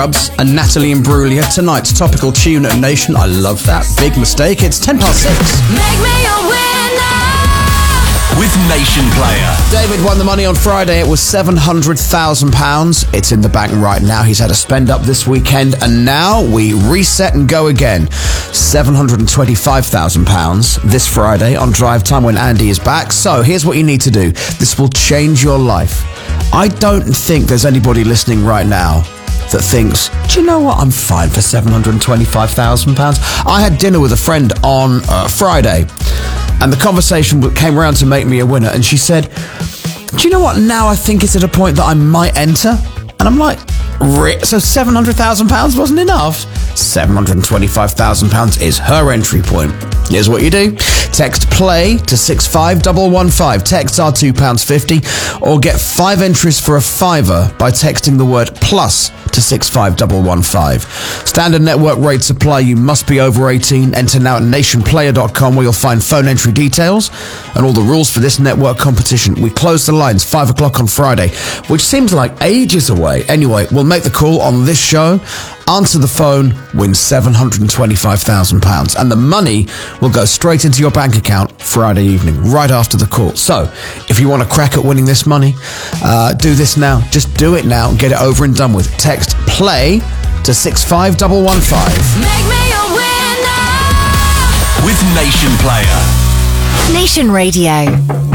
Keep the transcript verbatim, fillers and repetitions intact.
And Natalie Imbruglia, tonight's topical tune at Nation. I love that. Big mistake. It's ten past six. Make me a winner with Nation Player. David won the money on Friday. It was seven hundred thousand pounds. It's in the bank right now. He's had a spend up this weekend, and now we reset and go again. seven hundred twenty-five thousand pounds this Friday on Drive Time when Andy is back. So here's what you need to do. This will change your life. I don't think there's anybody listening right now that thinks, do you know what, I'm fine for seven hundred twenty-five thousand pounds. I had dinner with a friend on uh, Friday, and the conversation came around to make me a winner, and she said, do you know what, now I think it's at a point that I might enter. And I'm like, so seven hundred thousand pounds wasn't enough? seven hundred twenty-five thousand pounds is her entry point. Here's what you do. Text PLAY to six five one one five. Texts are two pounds fifty. Or get five entries for a fiver by texting the word PLUS to six five one one five. Standard network rates apply. You must be over eighteen. Enter now at nation player dot com, where you'll find phone entry details and all the rules for this network competition. We close the lines five o'clock on Friday, which seems like ages away. Anyway, we'll make the call on this show. Answer the phone, win seven hundred twenty-five thousand pounds. And the money will go straight into your bank account Friday evening, right after the call. So, if you want to crack at winning this money, uh, do this now. Just do it now. Get it over and done with. Text PLAY to six five one one five. Make me a winner with Nation Player. Nation Radio.